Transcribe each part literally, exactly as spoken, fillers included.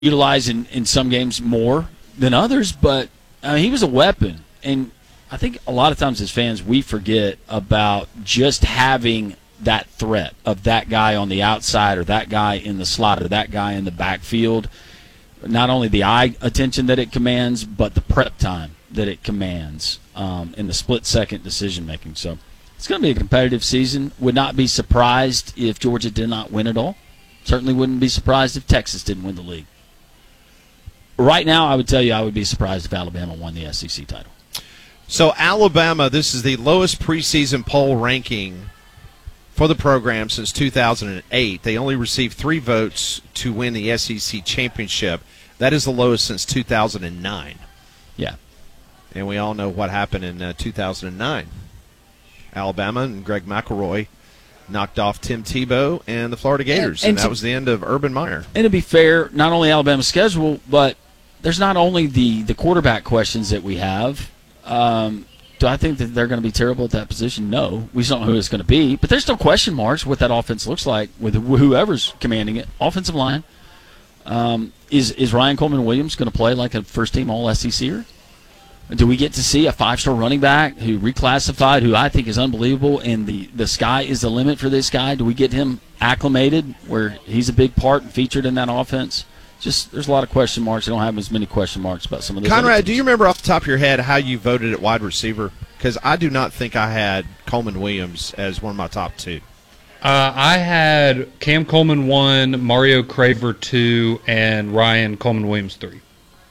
utilized in, in some games more than others, but I mean, he was a weapon. And I think a lot of times as fans, we forget about just having that threat of that guy on the outside or that guy in the slot or that guy in the backfield. Not only the eye attention that it commands, but the prep time that it commands um, in the split-second decision-making. So it's going to be a competitive season. Would not be surprised if Georgia did not win it all. Certainly wouldn't be surprised if Texas didn't win the league. Right now, I would tell you I would be surprised if Alabama won the S E C title. So Alabama, this is the lowest preseason poll ranking for the program since two thousand eight. They only received three votes to win the S E C championship. That is the lowest since two thousand nine. Yeah. And we all know what happened in uh, two thousand nine. Alabama and Greg McElroy knocked off Tim Tebow and the Florida Gators, and, and, and that to, was the end of Urban Meyer. And to be fair, not only Alabama's schedule, but there's not only the, the quarterback questions that we have. Um, do I think that they're going to be terrible at that position? No. We just don't know who it's going to be. But there's still question marks what that offense looks like with whoever's commanding it. Offensive line. Um, is, is Ryan Coleman-Williams going to play like a first-team All-S E C-er? Do we get to see a five-star running back who reclassified, who I think is unbelievable, and the, the sky is the limit for this guy? Do we get him acclimated where he's a big part and featured in that offense? Just there's a lot of question marks. I don't have as many question marks about some of those. Conrad, do you remember off the top of your head how you voted at wide receiver? Because I do not think I had Coleman Williams as one of my top two. Uh, I had Cam Coleman one, Mario Craver two, and Ryan Coleman Williams three.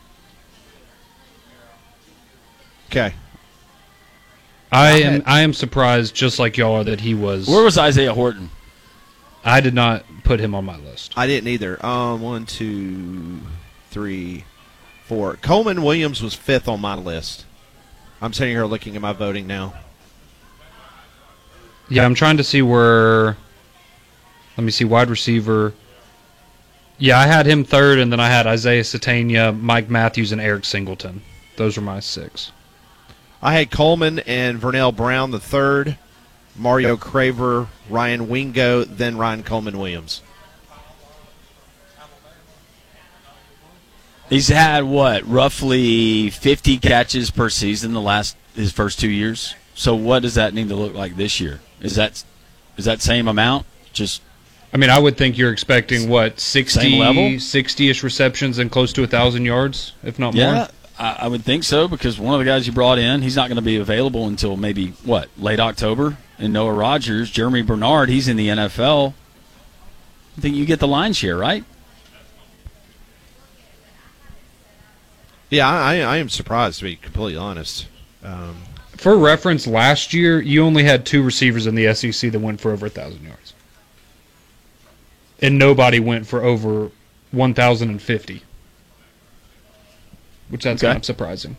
Okay. I am I am surprised, just like y'all are, that he was. Where was Isaiah Horton? I did not put him on my list. I didn't either. Um, one, two, three, four. Coleman Williams was fifth on my list. I'm sitting here looking at my voting now. Yeah, I'm trying to see where. Let me see, wide receiver. Yeah, I had him third, and then I had Isaiah Satania, Mike Matthews, and Eric Singleton. Those were my six. I had Coleman and Vernell Brown the third, Mario Craver, Ryan Wingo, then Ryan Coleman Williams. He's had, what, roughly fifty catches per season the last his first two years. So what does that need to look like this year? Is that is that same amount? Just I mean, I would think you're expecting, what, sixty, sixty-ish receptions and close to one thousand yards, if not more? Yeah, I, I would think so, because one of the guys you brought in, he's not going to be available until maybe, what, late October? And Noah Rogers, Jeremy Bernard, he's in the N F L. I think you get the line share, right? Yeah, I, I am surprised, to be completely honest. Um, For reference, last year, you only had two receivers in the S E C that went for over one thousand yards. And nobody went for over one thousand fifty. Which that's okay. kind of surprising.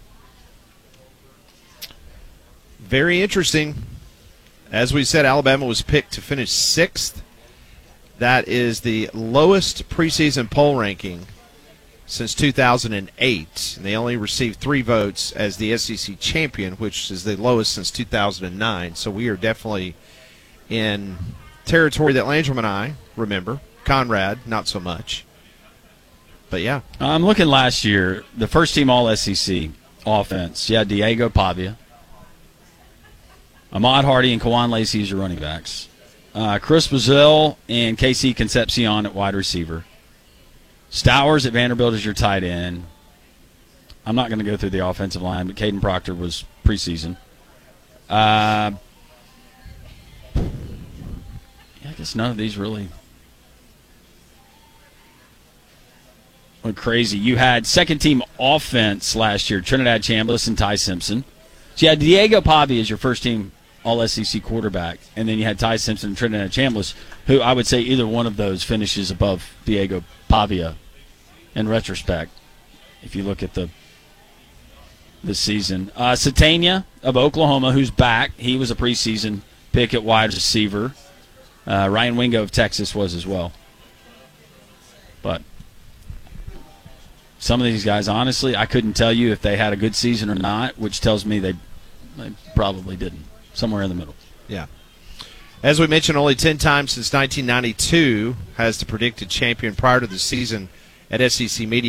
Very interesting. As we said, Alabama was picked to finish sixth. That is the lowest preseason poll ranking since two thousand eight. And they only received three votes as the S E C champion, which is the lowest since two thousand nine. So we are definitely in territory that Landrum and I remember. Conrad, not so much. But, yeah. I'm looking last year, the first team All-S E C offense. You had Diego Pavia, Ahmad Hardy, and Kawan Lacey as your running backs. Uh, Chris Brazil and K C Concepcion at wide receiver. Stowers at Vanderbilt as your tight end. I'm not going to go through the offensive line, but Caden Proctor was preseason. Uh, yeah, I guess none of these really went crazy. You had second-team offense last year, Trinidad Chambliss and Ty Simpson. So you had Diego Pavia as your first-team All-S E C quarterback, and then you had Ty Simpson and Trinidad Chambliss, who I would say either one of those finishes above Diego Pavia in retrospect, if you look at the this season. Uh, Satania of Oklahoma, who's back. He was a preseason pick at wide receiver. Uh, Ryan Wingo of Texas was as well. But some of these guys, honestly, I couldn't tell you if they had a good season or not, which tells me they, they probably didn't. Somewhere in the middle. Yeah. As we mentioned, only ten times since nineteen ninety-two has the predicted champion prior to the season at S E C Media.